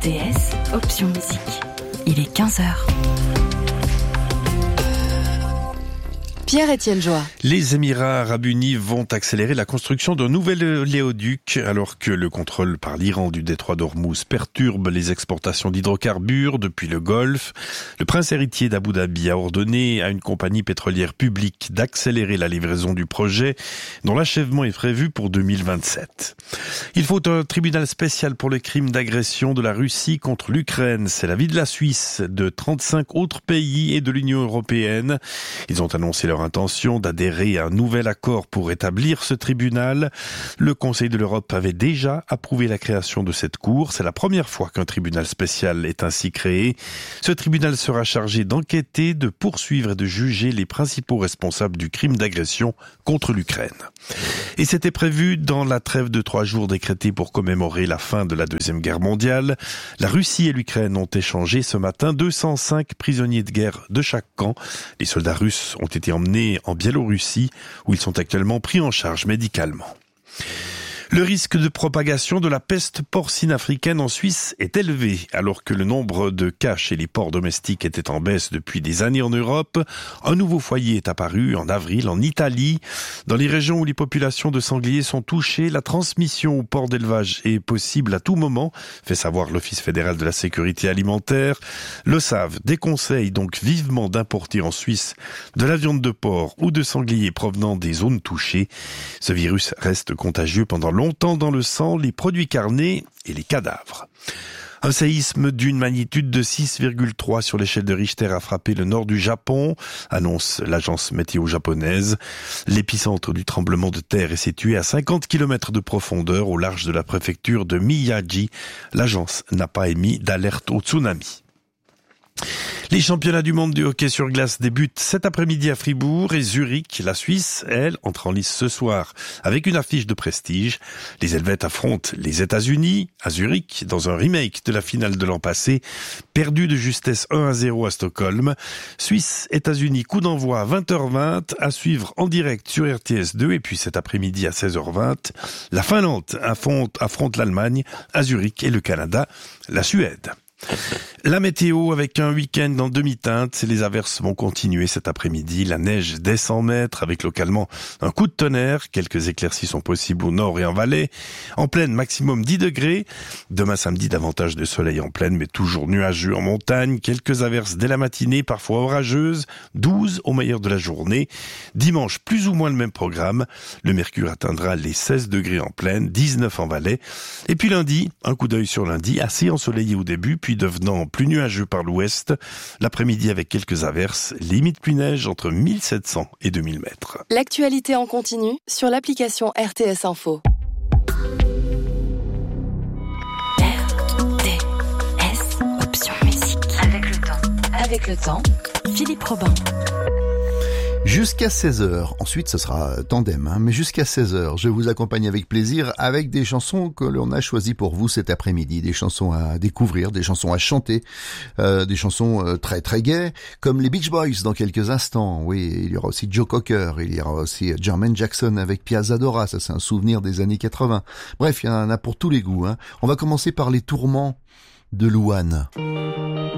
RTS, option musique. Il est 15h. Pierre-Étienne Joie. Les Émirats arabes unis vont accélérer la construction d'un nouvel oléoduc alors que le contrôle par l'Iran du détroit d'Ormuz perturbe les exportations d'hydrocarbures depuis le Golfe. Le prince héritier d'Abu Dhabi a ordonné à une compagnie pétrolière publique d'accélérer la livraison du projet dont l'achèvement est prévu pour 2027. Il faut un tribunal spécial pour le crime d'agression de la Russie contre l'Ukraine. C'est l'avis de la Suisse, de 35 autres pays et de l'Union européenne. Ils ont annoncé leur intention d'adhérer à un nouvel accord pour établir ce tribunal. Le Conseil de l'Europe avait déjà approuvé la création de cette cour. C'est la première fois qu'un tribunal spécial est ainsi créé. Ce tribunal sera chargé d'enquêter, de poursuivre et de juger les principaux responsables du crime d'agression contre l'Ukraine. Et c'était prévu dans la trêve de 3 jours décrétée pour commémorer la fin de la Deuxième Guerre mondiale. La Russie et l'Ukraine ont échangé ce matin 205 prisonniers de guerre de chaque camp. Les soldats russes ont été emmenés en Biélorussie, où ils sont actuellement pris en charge médicalement. Le risque de propagation de la peste porcine africaine en Suisse est élevé, alors que le nombre de cas chez les porcs domestiques était en baisse depuis des années en Europe. Un nouveau foyer est apparu en avril en Italie. Dans les régions où les populations de sangliers sont touchées, la transmission aux porcs d'élevage est possible à tout moment, fait savoir l'Office fédéral de la sécurité alimentaire. L'OSAV déconseille donc vivement d'importer en Suisse de la viande de porc ou de sanglier provenant des zones touchées. Ce virus reste contagieux pendant longtemps dans le sang, les produits carnés et les cadavres. Un séisme d'une magnitude de 6,3 sur l'échelle de Richter a frappé le nord du Japon, annonce l'agence météo japonaise. L'épicentre du tremblement de terre est situé à 50 km de profondeur au large de la préfecture de Miyagi. L'agence n'a pas émis d'alerte au tsunami. Les championnats du monde du hockey sur glace débutent cet après-midi à Fribourg et Zurich. La Suisse, elle, entre en lice ce soir avec une affiche de prestige. Les Helvètes affrontent les États-Unis à Zurich dans un remake de la finale de l'an passé, perdu de justesse 1-0 à Stockholm. Suisse-États-Unis, coup d'envoi à 20h20, à suivre en direct sur RTS2 et puis cet après-midi à 16h20. La Finlande affronte l'Allemagne à Zurich et le Canada, la Suède. La météo avec un week-end en demi-teinte, les averses vont continuer cet après-midi. La neige dès 100 mètres avec localement un coup de tonnerre. Quelques éclaircies sont possibles au nord et en Valais. En plaine, maximum 10 degrés. Demain samedi, davantage de soleil en plaine, mais toujours nuageux en montagne. Quelques averses dès la matinée, parfois orageuses. 12 au meilleur de la journée. Dimanche, plus ou moins le même programme. Le mercure atteindra les 16 degrés en plaine, 19 en Valais. Et puis lundi, un coup d'œil sur lundi, assez ensoleillé au début, puis devenant plus nuageux par l'ouest. L'après-midi avec quelques averses, limite pluie-neige entre 1700 et 2000 mètres. L'actualité en continu sur l'application RTS Info. RTS, option musique. Avec le temps, Philippe Robin. Jusqu'à 16h, ensuite ce sera tandem, mais jusqu'à 16h, je vous accompagne avec plaisir avec des chansons que l'on a choisies pour vous cet après-midi, des chansons à découvrir, des chansons à chanter, des chansons très très gaies, comme les Beach Boys dans quelques instants. Oui, il y aura aussi Joe Cocker, il y aura aussi Jermaine Jackson avec Piazza Dora, ça c'est un souvenir des années 80. Bref, il y en a pour tous les goûts. On va commencer par les tourments de Louane.